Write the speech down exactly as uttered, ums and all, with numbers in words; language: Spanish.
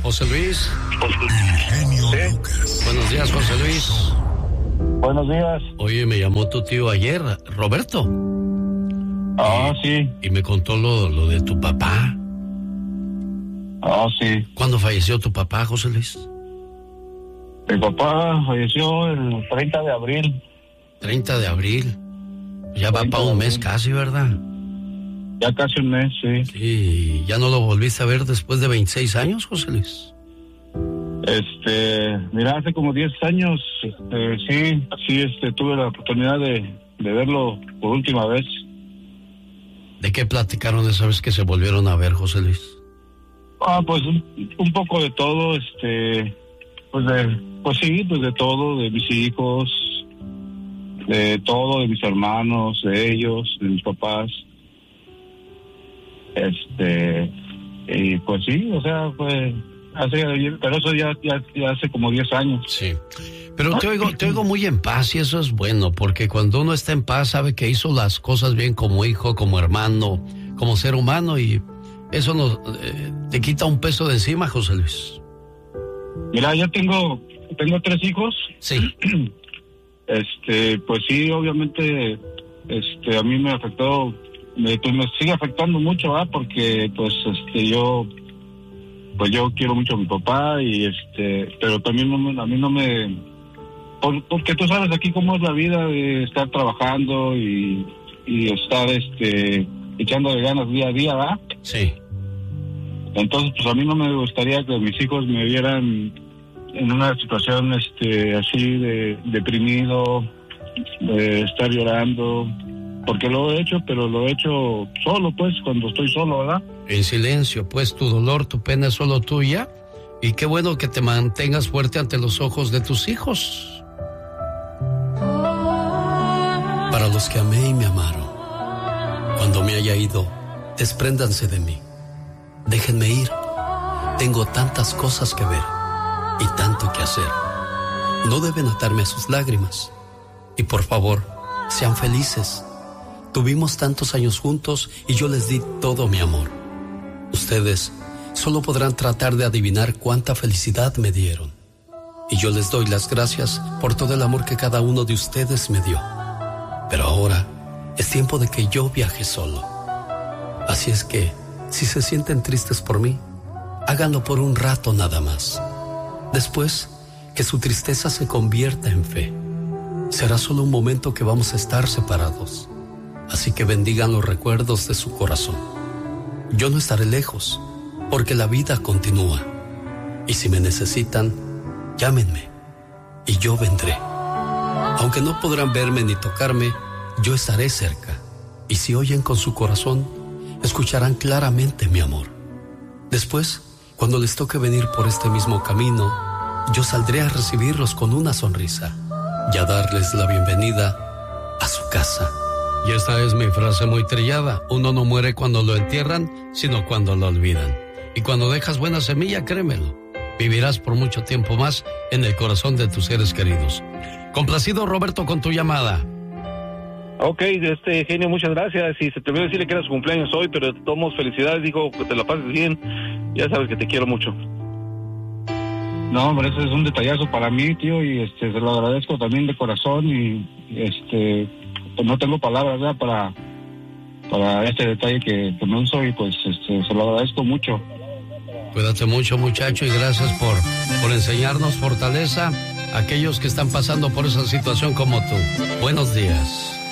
José Luis. Genio ¿Sí? Lucas. Buenos días, José Luis. Buenos días. Oye, me llamó tu tío ayer, Roberto. Ah, y, sí. Y me contó lo, lo de tu papá. Ah, sí. ¿Cuándo falleció tu papá, José Luis? Mi papá falleció el treinta de abril. treinta de abril. Ya va para un mes casi, ¿verdad? Ya casi un mes, sí. Sí, ¿ya no lo volviste a ver después de veintiséis años, José Luis? Este, mira, hace como diez años, este, sí, sí, este, tuve la oportunidad de, de verlo por última vez. ¿De qué platicaron esa vez que se volvieron a ver, José Luis? Ah, pues un, un poco de todo, este, pues de, pues sí, pues de todo, de mis hijos, de todo, de mis hermanos, de ellos, de mis papás. Este, y pues sí, o sea, pues hace, pero eso ya, ya, ya hace como diez años. Sí, pero te oigo, te oigo muy en paz y eso es bueno, porque cuando uno está en paz sabe que hizo las cosas bien como hijo, como hermano, como ser humano, y eso nos, eh, te quita un peso de encima, José Luis. Mira, yo tengo, tengo tres hijos. Sí. Este, pues sí, obviamente, este, a mí me afectó, me, pues me sigue afectando mucho, ¿ah? Porque, pues, este, yo, pues yo quiero mucho a mi papá y, este, pero también no me, a mí no me, por, porque tú sabes aquí cómo es la vida de estar trabajando y, y estar, este, echándole ganas día a día, ¿verdad? Sí. Entonces, pues a mí no me gustaría que mis hijos me vieran en una situación, este, así de deprimido, de estar llorando, porque lo he hecho, pero lo he hecho solo, pues, cuando estoy solo, ¿verdad? En silencio, pues tu dolor, tu pena es solo tuya, y qué bueno que te mantengas fuerte ante los ojos de tus hijos. Para los que amé y me amaron, cuando me haya ido, despréndanse de mí. Déjenme ir. Tengo tantas cosas que ver y tanto que hacer. No deben atarme a sus lágrimas. Y por favor, sean felices. Tuvimos tantos años juntos y yo les di todo mi amor. Ustedes solo podrán tratar de adivinar cuánta felicidad me dieron. Y yo les doy las gracias por todo el amor que cada uno de ustedes me dio. Pero ahora es tiempo de que yo viaje solo. Así es que, si se sienten tristes por mí, háganlo por un rato nada más. Después, que su tristeza se convierta en fe. Será solo un momento que vamos a estar separados. Así que bendigan los recuerdos de su corazón. Yo no estaré lejos, porque la vida continúa. Y si me necesitan, llámenme, y yo vendré. Aunque no podrán verme ni tocarme, yo estaré cerca. Y si oyen con su corazón, escucharán claramente mi amor. Después, cuando les toque venir por este mismo camino, yo saldré a recibirlos con una sonrisa y a darles la bienvenida a su casa. Y esta es mi frase muy trillada: uno no muere cuando lo entierran, sino cuando lo olvidan. Y cuando dejas buena semilla, créemelo, vivirás por mucho tiempo más en el corazón de tus seres queridos. Complacido, Roberto, con tu llamada. Ok, este genio, muchas gracias. Y se te olvidó decirle que era su cumpleaños hoy, pero de todos modos, felicidades, digo, que te la pases bien. Ya sabes que te quiero mucho. No, hombre, ese es un detallazo para mí, tío, y este, se lo agradezco también de corazón y, este, pues no tengo palabras, ¿verdad?, para, para este detalle que, que me uso y pues, este, se lo agradezco mucho. Cuídate mucho, muchacho, y gracias por, por enseñarnos fortaleza a aquellos que están pasando por esa situación como tú. Buenos días.